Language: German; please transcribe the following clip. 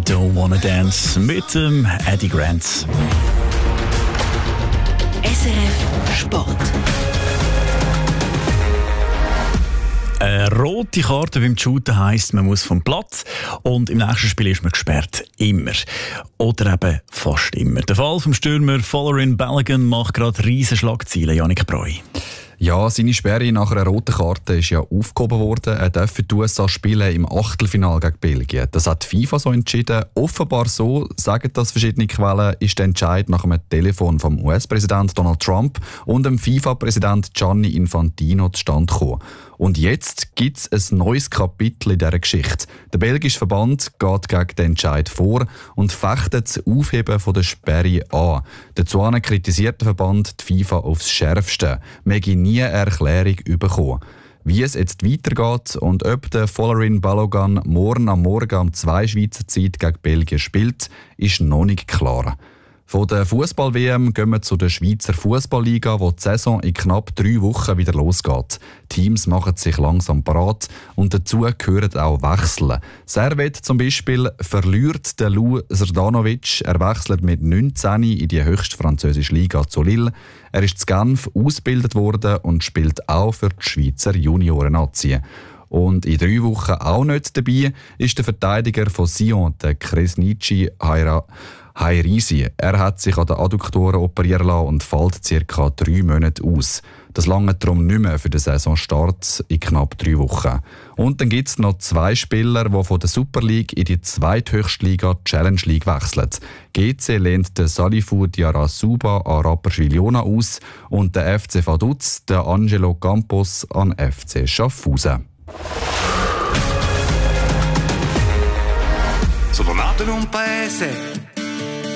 Don't Wanna Dance mit dem Eddie Grant. SRF Sport. Eine rote Karte beim Shooten heisst, man muss vom Platz und im nächsten Spiel ist man gesperrt. Immer. Oder eben fast immer. Der Fall vom Stürmer Folarin Balogun macht gerade riesen Schlagzeilen, Yannick Breu. Ja, seine Sperre nach einer roten Karte ist ja aufgehoben worden. Er darf für die USA spielen im Achtelfinale gegen Belgien. Das hat die FIFA so entschieden. Offenbar so, sagen das verschiedene Quellen, ist der Entscheid nach einem Telefon vom US-Präsident Donald Trump und dem FIFA-Präsident Gianni Infantino zustande gekommen. Und jetzt gibt es ein neues Kapitel in dieser Geschichte. Der belgische Verband geht gegen den Entscheid vor und fechtet das Aufheben von der Sperre an. Dazu kritisiert der Verband die FIFA aufs Schärfste. Wir haben nie eine Erklärung bekommen. Wie es jetzt weitergeht und ob der Folarin Balogun morgen am Morgen um 2 Schweizer Zeit gegen Belgien spielt, ist noch nicht klar. Von der Fußball-WM gehen wir zu der Schweizer Fußballliga, wo die Saison in knapp 3 Wochen wieder losgeht. Teams machen sich langsam parat und dazu gehören auch Wechsel. Servet zum Beispiel verliert den Lou Srdanovic. Er wechselt mit 19 in die höchste französische Liga zu Lille. Er ist zu Genf ausgebildet worden und spielt auch für die Schweizer Junioren-Nazi. Und in 3 Wochen auch nicht dabei ist der Verteidiger von Sion, der Kresnici Hairisi. Er hat sich an den Adduktoren operieren lassen und fällt ca. 3 Monate aus. Das lange darum nicht mehr für den Saisonstart in knapp 3 Wochen. Und dann gibt es noch 2 Spieler, die von der Super League in die zweithöchste Liga Challenge League wechseln. GC lehnt den Salifou Diarra-Suba an Rapperswil-Jona aus und der FC Vaduz den Angelo Campos an FC Schaffhausen. Sono nato in un paese